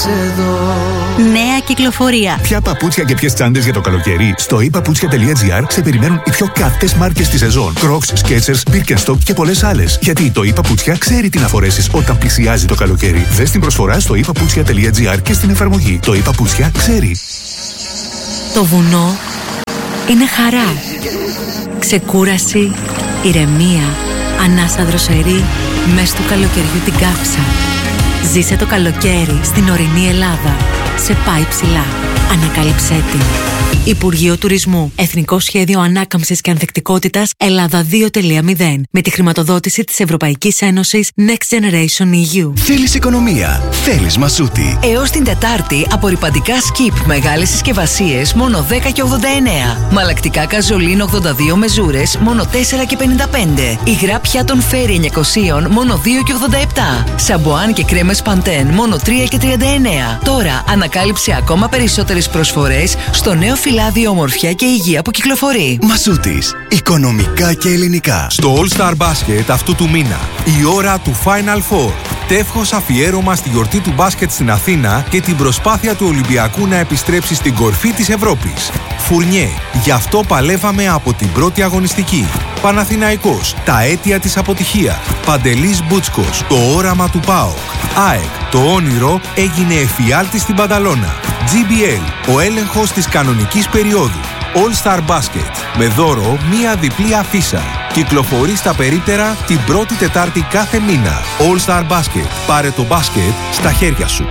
εδώ. Νέα κυκλοφορία. Ποια παπούτσια και ποιες τσάντες για το καλοκαίρι? Στο epaputsια.gr σε περιμένουν οι πιο καυτές μάρκες της σεζόν. Crocs, Skechers, Birkenstock και πολλές άλλες. Γιατί το ePaputsια ξέρει τι να φορέσεις όταν πλησιάζει το καλοκαίρι. Δες την προσφορά στο epaputsya.gr και στην εφαρμογή. Το ePaputsια ξέρει. Το βουνό είναι χαρά. Ξεκούραση, ηρεμία, ανάσα δροσερή, μες του καλοκαιριού την κάψα. Ζήσε το καλοκαίρι στην ορεινή Ελλάδα. Σε πάει ψηλά. Ανακάλυψέ την. Υπουργείο Τουρισμού. Εθνικό Σχέδιο Ανάκαμψης και Ανθεκτικότητας Ελλάδα 2.0. Με τη χρηματοδότηση της Ευρωπαϊκής Ένωσης Next Generation EU. Θέλεις οικονομία? Θέλεις Μασούτη. Έως την Τετάρτη απορριπαντικά Skip μεγάλες συσκευασίες μόνο 10,89. Μαλακτικά καζολίν 82 μεζούρες μόνο 4,55. Υγρά πιάτων Φέρι 900 μόνο 2,87. Σαμπουάν και κρέμες Παντέν μόνο 3,39. Τώρα ανακάλυψε ακόμα περισσότερες προσφορές στο νέο φυλάδιο Ομορφιά και Υγεία που κυκλοφορεί. Μασούτης. Οικονομικά και ελληνικά. Στο All Star Basket αυτού του μήνα, η ώρα του Final Four. Τεύχος αφιέρωμα στη γιορτή του μπάσκετ στην Αθήνα και την προσπάθεια του Ολυμπιακού να επιστρέψει στην κορφή της Ευρώπης. Φουρνιέ, γι' αυτό παλεύαμε από την πρώτη αγωνιστική. Παναθηναϊκός, τα αίτια της αποτυχίας. Παντελής Μπούτσκος, το όραμα του ΠΑΟΚ. ΑΕΚ, το όνειρο έγινε εφιάλτη στην Πανταλώνα. GBL, ο έλεγχος της κανονικής περίοδου. All Star Basket, με δώρο μία διπλή αφίσα. Κυκλοφορεί στα περίπτερα την πρώτη Τετάρτη κάθε μήνα. All Star Basket, πάρε το μπάσκετ στα χέρια σου.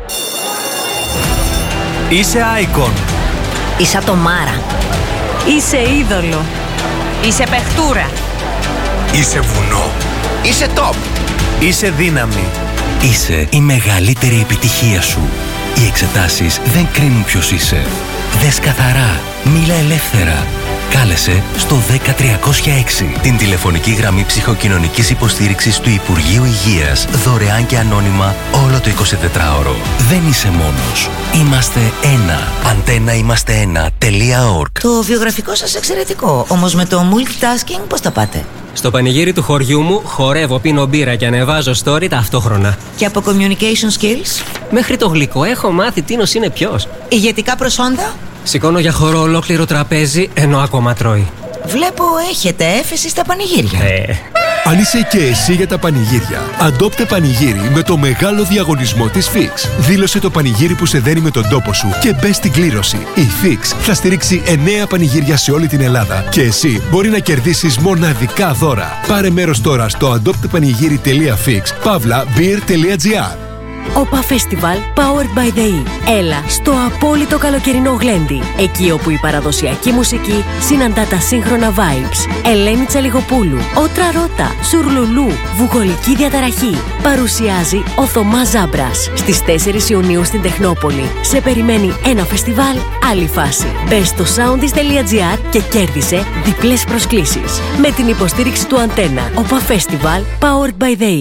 Είσαι Icon. Είσαι ατομάρα. Είσαι είδωλο. Είσαι παιχτούρα. Είσαι βουνό. Είσαι top. Είσαι δύναμη. Είσαι η μεγαλύτερη επιτυχία σου. Οι εξετάσεις δεν κρίνουν ποιος είσαι. Δες καθαρά. Μίλα ελεύθερα. Κάλεσε στο 10306, την τηλεφωνική γραμμή ψυχοκοινωνικής υποστήριξης του Υπουργείου Υγείας, δωρεάν και ανώνυμα όλο το 24ωρο. Δεν είσαι μόνος. Είμαστε ένα. Antennaimasteenna.org. Το βιογραφικό σας εξαιρετικό. Όμως με το multitasking πώς τα πάτε? Στο πανηγύρι του χωριού μου χορεύω, πίνω μπύρα και ανεβάζω story ταυτόχρονα. Και από communication skills? Μέχρι το γλυκό έχω μάθει τίνος είναι ποιος. Ηγετικά προσόντα? Σηκώνω για χορό ολόκληρο τραπέζι ενώ ακόμα τρώει. Βλέπω έχετε έφεση στα πανηγύρια. Αν είσαι και εσύ για τα πανηγύρια, αντόπτε πανηγύρι με το μεγάλο διαγωνισμό της Fix. Δήλωσε το πανηγύρι που σε δένει με τον τόπο σου και μπες στην κλήρωση. Η Fix θα στηρίξει 9 πανηγύρια σε όλη την Ελλάδα και εσύ μπορεί να κερδίσεις μοναδικά δώρα. Πάρε μέρος τώρα στο adoptepanigiri.fix/beer.gr. ΟΠΑ Festival Powered by the E. Έλα στο απόλυτο καλοκαιρινό γλέντι. Εκεί όπου η παραδοσιακή μουσική συναντά τα σύγχρονα vibes. Ελένη Τσαλιγοπούλου, Ότρα Ρώτα, Σουρλουλού, Βουγολική Διαταραχή. Παρουσιάζει ο Θωμάς Ζάμπρας. Στις 4 Ιουνίου στην Τεχνόπολη. Σε περιμένει ένα φεστιβάλ, άλλη φάση. Μπες στο soundis.gr και κέρδισε διπλές προσκλήσεις. Με την υποστήριξη του Αντένα. ΟΠΑ Festival Powered by the E.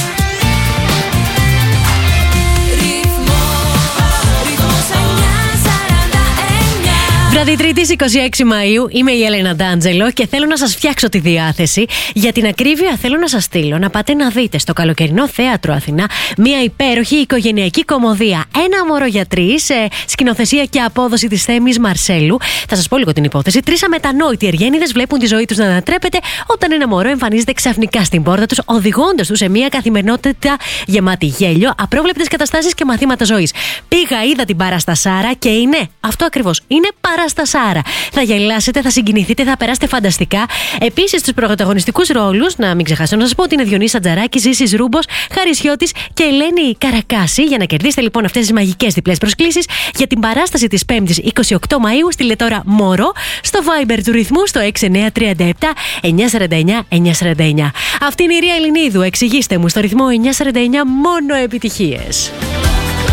Βράδυ Τρίτης 26 Μαΐου, είμαι η Έλενα Ντάντζελο και θέλω να σας φτιάξω τη διάθεση. Για την ακρίβεια θέλω να σας στείλω να πάτε να δείτε στο Καλοκαιρινό Θέατρο Αθηνά μια υπέροχη οικογενειακή κωμωδία. Ένα μωρό για τρεις, σκηνοθεσία και απόδοση της Θέμης Μαρσέλου. Θα σας πω λίγο την υπόθεση. Τρεις αμετανόητοι εργένιδες βλέπουν τη ζωή τους να ανατρέπεται όταν ένα μωρό εμφανίζεται ξαφνικά στην πόρτα τους, οδηγώντας τους σε μια καθημερινότητα γεμάτη γέλιο, απρόβλεπτες καταστάσεις και μαθήματα ζωής. Πήγα, είδα την παραστασάρα και είναι αυτό ακριβώς. Είναι παραστασάρα. Θα γελάσετε, θα συγκινηθείτε, θα περάσετε φανταστικά. Επίσης, στους πρωταγωνιστικούς ρόλους, να μην ξεχάσω να σας πω ότι είναι Διονύσης Ατζαράκης, Ζήσης Ρούμπος, Χάρης Χιώτης και Ελένη Καρακάση. Για να κερδίσετε λοιπόν αυτές τις μαγικές διπλές προσκλήσεις για την παράσταση της 5ης 28 Μαΐου, στείλτε τώρα Μωρό στο Viber του ρυθμού στο 6937 949 949. Αυτή είναι η Ρία Ελληνίδου. Εξηγήστε μου στο ρυθμό 949 μόνο επιτυχίες.